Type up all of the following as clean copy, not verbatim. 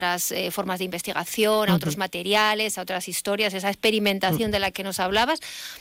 otras formas de investigación, a otros materiales, a otras historias, esa experimentación de la que nos hablabas.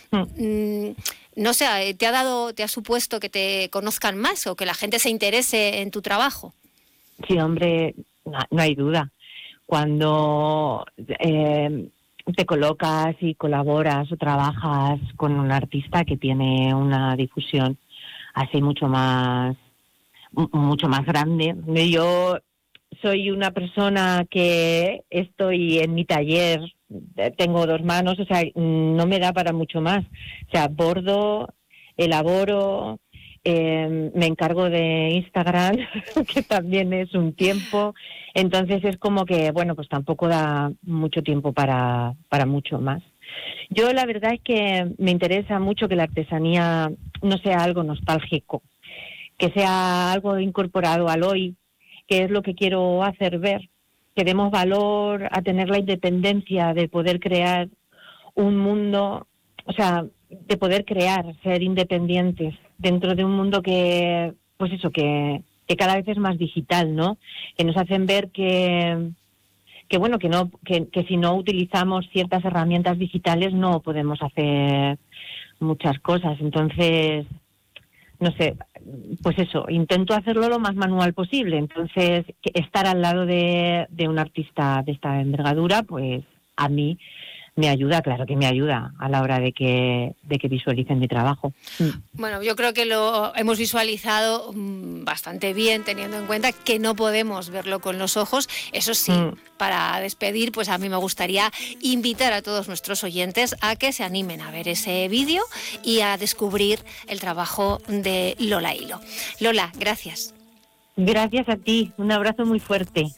No sé, ¿te ha supuesto que te conozcan más o que la gente se interese en tu trabajo? Sí, hombre, no hay duda. Cuando te colocas y colaboras o trabajas con un artista que tiene una difusión así mucho más grande. Yo soy una persona que estoy en mi taller, tengo 2 manos, o sea, no me da para mucho más. O sea, bordo, elaboro, me encargo de Instagram, que también es un tiempo. Entonces es como que, bueno, pues tampoco da mucho tiempo para mucho más. Yo la verdad es que me interesa mucho que la artesanía no sea algo nostálgico, que sea algo incorporado al hoy, que es lo que quiero hacer ver, que demos valor a tener la independencia de poder crear un mundo, o sea, de poder crear, ser independientes dentro de un mundo que, pues eso, que cada vez es más digital, ¿no? Que nos hacen ver que bueno, que si no utilizamos ciertas herramientas digitales no podemos hacer muchas cosas. Entonces, no sé, pues eso, intento hacerlo lo más manual posible. Entonces, estar al lado de un artista de esta envergadura, pues a mí me ayuda, claro que me ayuda a la hora de que visualicen mi trabajo. Bueno, yo creo que lo hemos visualizado bastante bien, teniendo en cuenta que no podemos verlo con los ojos. Eso sí, para despedir, pues a mí me gustaría invitar a todos nuestros oyentes a que se animen a ver ese vídeo y a descubrir el trabajo de Lola Hilo. Lola, gracias. Gracias a ti, un abrazo muy fuerte.